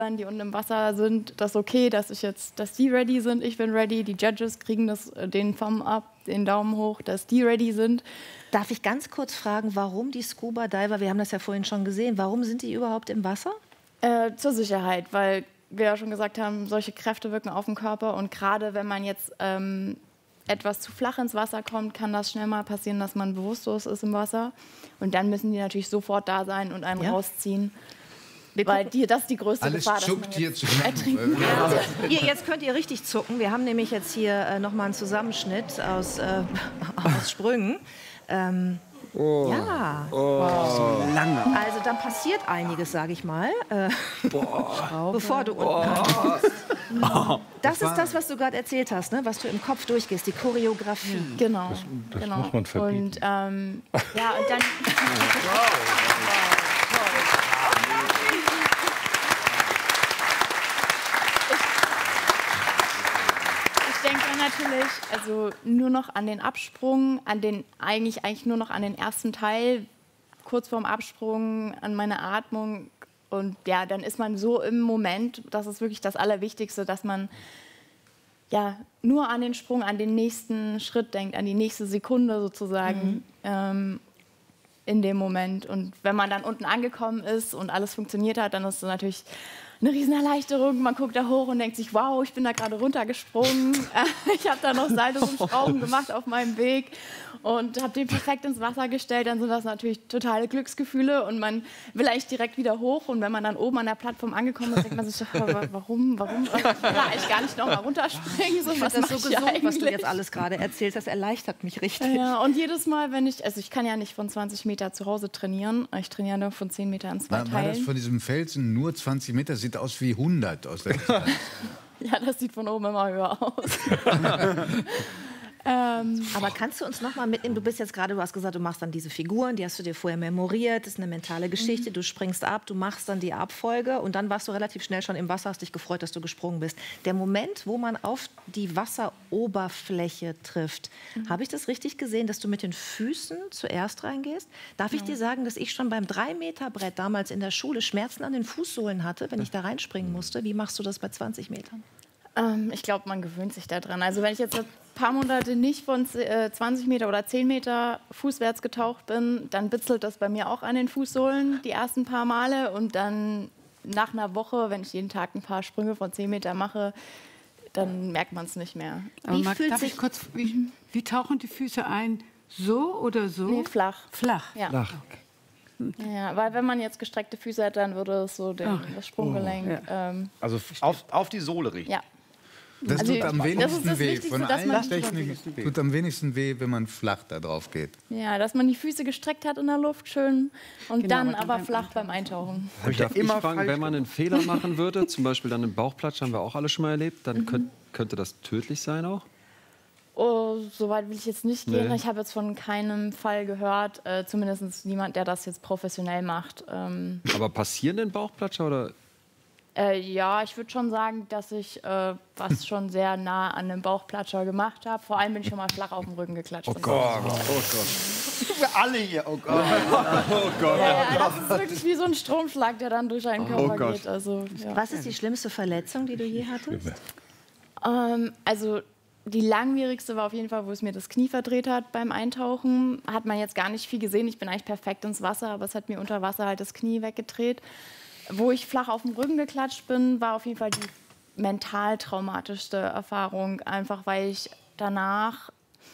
die unten im Wasser sind, das okay, dass die ready sind, ich bin ready, die Judges kriegen den Thumb up, den Daumen hoch, dass die ready sind. Darf ich ganz kurz fragen, warum die Scuba Diver, wir haben das ja vorhin schon gesehen, warum sind die überhaupt im Wasser? Zur Sicherheit, weil wir ja schon gesagt haben, solche Kräfte wirken auf den Körper und gerade wenn man jetzt etwas zu flach ins Wasser kommt, kann das schnell mal passieren, dass man bewusstlos ist im Wasser und dann müssen die natürlich sofort da sein und einen rausziehen. Weil das ist die größte Gefahr, dass man jetzt ertrinken kann. Jetzt könnt ihr richtig zucken. Wir haben nämlich jetzt hier nochmal einen Zusammenschnitt aus Sprüngen. Ja. So lange. Also dann passiert einiges, sage ich mal, bevor du unten kommst. Das ist das, was du gerade erzählt hast, ne? Was du im Kopf durchgehst, die Choreografie. Genau. Das muss man verbieten. Und, ja, und dann... Ich denke natürlich, also nur noch an den Absprung, eigentlich nur noch an den ersten Teil, kurz vorm Absprung, an meine Atmung. Und ja, dann ist man so im Moment, das ist wirklich das Allerwichtigste, dass man ja nur an den Sprung, an den nächsten Schritt denkt, an die nächste Sekunde sozusagen in dem Moment. Und wenn man dann unten angekommen ist und alles funktioniert hat, dann ist es natürlich eine Riesenerleichterung. Man guckt da hoch und denkt sich, wow, ich bin da gerade runtergesprungen. Ich habe da noch Saltos und Schrauben gemacht auf meinem Weg und habe den perfekt ins Wasser gestellt. Dann sind das natürlich totale Glücksgefühle und man will eigentlich direkt wieder hoch. Und wenn man dann oben an der Plattform angekommen ist, denkt man sich, warum? Ich will eigentlich gar nicht noch mal runterspringen. So, was das so gesund, eigentlich? was du jetzt alles gerade erzählst, das erleichtert mich richtig. Ja, und jedes Mal, ich kann ja nicht von 20 Meter zu Hause trainieren. Ich trainiere nur von 10 Meter in zwei Teilen. War das von diesem Felsen nur 20 Meter? Sieht aus wie 100 aus der Distanz. Ja, das sieht von oben immer höher aus. Aber kannst du uns noch mal mitnehmen? Du hast gesagt, du machst dann diese Figuren, die hast du dir vorher memoriert, das ist eine mentale Geschichte, du springst ab, du machst dann die Abfolge und dann warst du relativ schnell schon im Wasser, hast dich gefreut, dass du gesprungen bist. Der Moment, wo man auf die Wasseroberfläche trifft, habe ich das richtig gesehen, dass du mit den Füßen zuerst reingehst? Darf ich dir sagen, dass ich schon beim 3-Meter-Brett damals in der Schule Schmerzen an den Fußsohlen hatte, wenn ich da reinspringen musste? Wie machst du das bei 20 Metern? Ich glaube, man gewöhnt sich daran. Also wenn ich jetzt ein paar Monate nicht von 20 Meter oder 10 Meter fußwärts getaucht bin, dann bitzelt das bei mir auch an den Fußsohlen die ersten paar Male. Und dann nach einer Woche, wenn ich jeden Tag ein paar Sprünge von 10 Meter mache, dann merkt man es nicht mehr. Wie tauchen die Füße ein? So oder so? Nee, flach. Flach? Ja. Flach. Ja, weil wenn man jetzt gestreckte Füße hätte, dann würde es so das Sprunggelenk... Also auf die Sohle richten. Ja. Das tut am wenigsten weh. Wichtigste, Von dass allen man Techniken tut am wenigsten weh, wenn man flach da drauf geht. Ja, dass man die Füße gestreckt hat in der Luft, schön. Und Genau, dann aber flach beim Eintauchen. Darf ich fragen, wenn man einen Fehler machen würde, zum Beispiel dann einen Bauchplatsch, haben wir auch alle schon mal erlebt, dann könnte das tödlich sein auch? Oh, so weit will ich jetzt nicht gehen. Nee. Ich habe jetzt von keinem Fall gehört, zumindest niemand, der das jetzt professionell macht. Aber passieren denn Bauchplatscher oder? Ja, ich würde schon sagen, dass ich was schon sehr nah an einem Bauchplatscher gemacht habe. Vor allem bin ich schon mal flach auf den Rücken geklatscht. Oh Gott. Wir alle hier, oh Gott. Oh Gott. Ja, das ist wirklich wie so ein Stromschlag, der dann durch einen Körper geht. Also, ja. Was ist die schlimmste Verletzung, die du je hattest? Also die langwierigste war auf jeden Fall, wo es mir das Knie verdreht hat beim Eintauchen. Hat man jetzt gar nicht viel gesehen. Ich bin eigentlich perfekt ins Wasser, aber es hat mir unter Wasser halt das Knie weggedreht. Wo ich flach auf dem Rücken geklatscht bin, war auf jeden Fall die mental traumatischste Erfahrung. Einfach weil ich danach,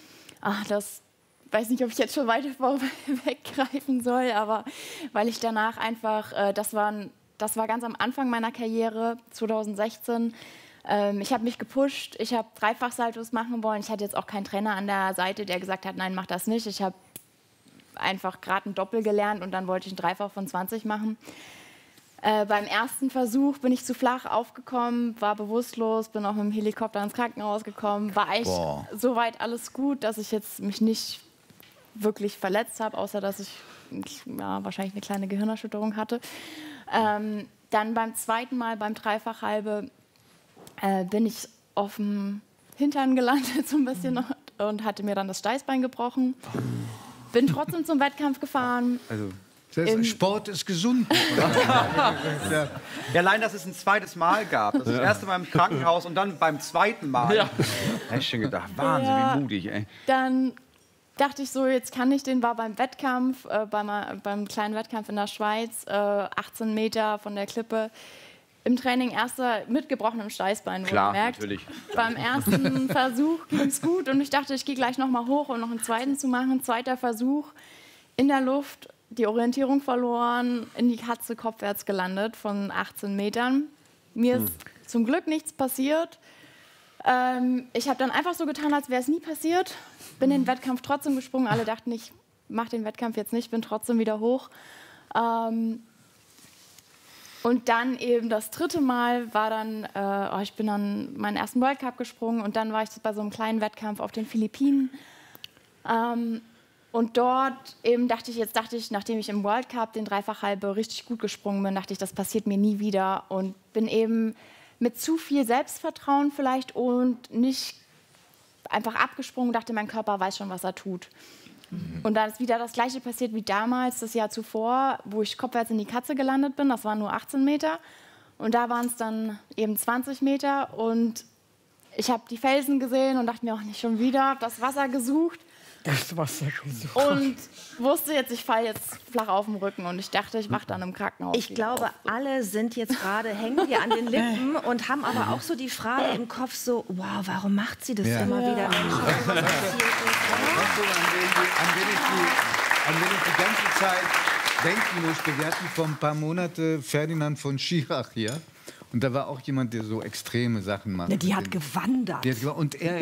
weiß nicht, ob ich jetzt schon weiter weggreifen soll, aber weil ich danach einfach, das war ganz am Anfang meiner Karriere, 2016. Ich habe mich gepusht, ich habe Dreifachsaltos machen wollen. Ich hatte jetzt auch keinen Trainer an der Seite, der gesagt hat, nein, mach das nicht. Ich habe einfach gerade ein Doppel gelernt und dann wollte ich ein Dreifach von 20 machen. Beim ersten Versuch bin ich zu flach aufgekommen, war bewusstlos, bin auch mit dem Helikopter ins Krankenhaus gekommen. War eigentlich soweit alles gut, dass ich jetzt mich nicht wirklich verletzt habe, außer dass ich wahrscheinlich eine kleine Gehirnerschütterung hatte. Dann beim zweiten Mal, beim Dreifachhalbe, bin ich auf dem Hintern gelandet so ein bisschen und hatte mir dann das Steißbein gebrochen. Bin trotzdem zum Wettkampf gefahren. Also Sport ist gesund. Ja, allein, dass es ein zweites Mal gab. Das erste Mal im Krankenhaus und dann beim zweiten Mal. Ja. Hätte ich schon gedacht, Wahnsinn, wie mutig, ey. Dann dachte ich so, jetzt kann ich den, war beim Wettkampf, beim kleinen Wettkampf in der Schweiz, 18 Meter von der Klippe. Im Training erster mit gebrochenem Steißbein. Klar, gemerkt. natürlich. Beim ersten Versuch ging es gut und ich dachte, ich gehe gleich noch mal hoch, um noch einen zweiten zu machen. Zweiter Versuch, in der Luft, die Orientierung verloren, in die Katze kopfwärts gelandet von 18 Metern. Mir ist zum Glück nichts passiert. Ich habe dann einfach so getan, als wäre es nie passiert. Bin den Wettkampf trotzdem gesprungen. Alle dachten, ich mache den Wettkampf jetzt nicht, bin trotzdem wieder hoch. Und dann eben das dritte Mal war dann, ich bin dann meinen ersten World Cup gesprungen und dann war ich bei so einem kleinen Wettkampf auf den Philippinen. Und dort eben dachte ich, nachdem ich im World Cup den Dreifachhalbe richtig gut gesprungen bin, dachte ich, das passiert mir nie wieder und bin eben mit zu viel Selbstvertrauen vielleicht und nicht einfach abgesprungen und dachte, mein Körper weiß schon, was er tut. Und dann ist wieder das Gleiche passiert wie damals, das Jahr zuvor, wo ich kopfwärts in die Katze gelandet bin. Das waren nur 18 Meter. Und da waren es dann eben 20 Meter. Und ich habe die Felsen gesehen und dachte mir auch nicht schon wieder, das Wasser gesucht. Das Wasser gesucht. Und wusste jetzt, ich falle jetzt flach auf den Rücken. Und ich dachte, ich wache dann im Krankenhaus. Ich glaube, alle sind jetzt gerade, hängen dir an den Lippen und haben aber auch so die Frage im Kopf so, wow, warum macht sie das immer wieder? An wen ich die ganze Zeit denken musste. Wir hatten vor ein paar Monaten Ferdinand von Schirach hier. Und da war auch jemand, der so extreme Sachen macht. Die hat gewandert. Und er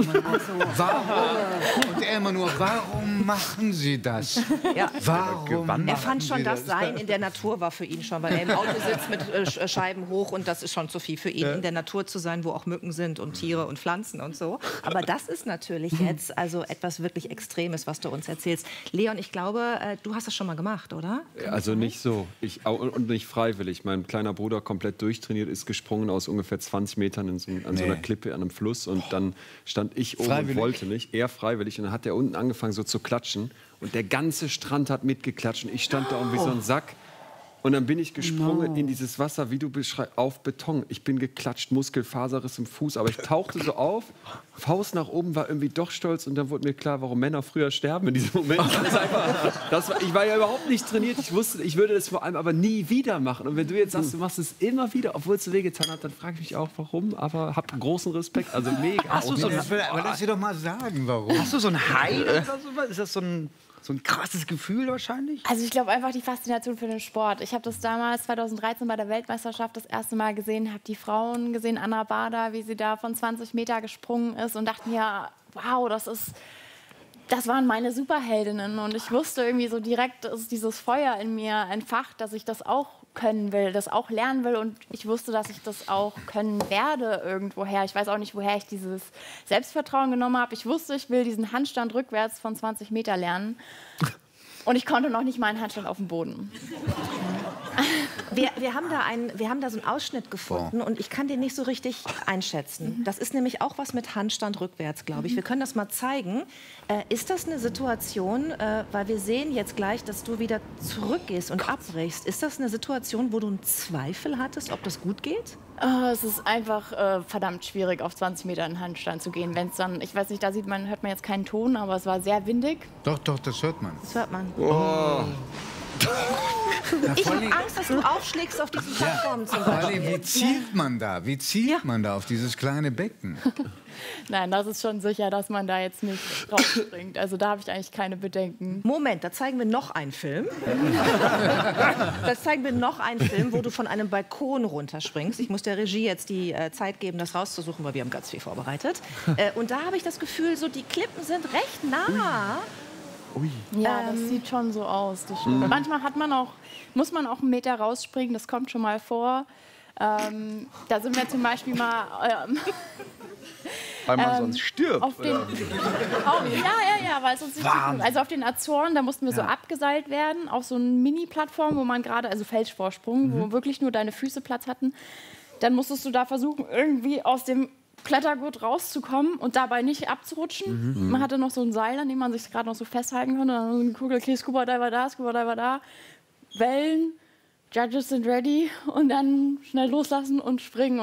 immer nur, warum machen Sie das? Ja. Warum? Er fand schon, das Sein in der Natur war für ihn schon, weil er im Auto sitzt mit Scheiben hoch und das ist schon zu viel für ihn, in der Natur zu sein, wo auch Mücken sind und Tiere und Pflanzen und so. Aber das ist natürlich jetzt also etwas wirklich Extremes, was du uns erzählst. Leon, ich glaube, du hast das schon mal gemacht, oder? Also nicht so. Und nicht freiwillig. Mein kleiner Bruder, komplett durchtrainiert, ist gesprungen aus ungefähr 20 Metern an so einer Klippe an einem Fluss. Und dann stand ich oben und wollte nicht. Er freiwillig. Und dann hat er unten angefangen so zu klatschen. Und der ganze Strand hat mitgeklatscht. Und ich stand da wie so ein Sack. Und dann bin ich gesprungen in dieses Wasser, wie du beschreibst, auf Beton. Ich bin geklatscht, Muskelfaserriss im Fuß. Aber ich tauchte so auf, Faust nach oben, war irgendwie doch stolz. Und dann wurde mir klar, warum Männer früher sterben in diesem Moment. Ich war ja überhaupt nicht trainiert. Ich wusste, ich würde das vor allem aber nie wieder machen. Und wenn du jetzt sagst, du machst es immer wieder, obwohl es wehgetan hat, dann frage ich mich auch, warum. Aber hab großen Respekt. Also mega. Aber lass sie doch mal sagen, warum. Hast du so ein High oder so? Ist das so ein krasses Gefühl wahrscheinlich? Also ich glaube einfach die Faszination für den Sport. Ich habe das damals 2013 bei der Weltmeisterschaft das erste Mal gesehen, habe die Frauen gesehen, Anna Bader, wie sie da von 20 Meter gesprungen ist und dachte mir, wow, das waren meine Superheldinnen. Und ich wusste irgendwie so direkt, ist dieses Feuer in mir entfacht, dass ich das auch können will, das auch lernen will. Und ich wusste, dass ich das auch können werde irgendwoher. Ich weiß auch nicht, woher ich dieses Selbstvertrauen genommen habe. Ich wusste, ich will diesen Handstand rückwärts von 20 Meter lernen. Und ich konnte noch nicht mal einen Handstand auf dem Boden. Wir haben da so einen Ausschnitt gefunden und ich kann den nicht so richtig einschätzen. Das ist nämlich auch was mit Handstand rückwärts, glaube ich. Wir können das mal zeigen. Ist das eine Situation, weil wir sehen jetzt gleich, dass du wieder zurückgehst und abbrichst. Ist das eine Situation, wo du einen Zweifel hattest, ob das gut geht? Es ist einfach verdammt schwierig, auf 20 Meter in den Handstand zu gehen. Wenn es dann, ich weiß nicht, da hört man jetzt keinen Ton, aber es war sehr windig. Doch, das hört man. Das hört man. Oh. Ich habe Angst, dass du aufschlägst auf diesen Plattformen zum Beispiel. Wie zielt man da? Wie zielt man da auf dieses kleine Becken? Nein, das ist schon sicher, dass man da jetzt nicht rausspringt. Also da habe ich eigentlich keine Bedenken. Moment, da zeigen wir noch einen Film. Wo du von einem Balkon runterspringst. Ich muss der Regie jetzt die Zeit geben, das rauszusuchen, weil wir haben ganz viel vorbereitet. Und da habe ich das Gefühl, so die Klippen sind recht nah. Ui. Ja, das sieht schon so aus. Das stimmt. Manchmal muss man auch einen Meter rausspringen, das kommt schon mal vor. Da sind wir zum Beispiel mal... weil man sonst stirbt. Weil es uns nicht gut. Also auf den Azoren, da mussten wir so abgeseilt werden, auf so eine Mini-Plattform, wo man gerade, also Felsvorsprung, wo wirklich nur deine Füße Platz hatten. Dann musstest du da versuchen, irgendwie aus dem Klettergurt rauszukommen und dabei nicht abzurutschen. Man hatte noch so ein Seil, an dem man sich gerade noch so festhalten konnte. Dann so eine Kugel, okay, Scuba Diver da, Scuba Diver da. Wellen, Judges sind ready und dann schnell loslassen und springen.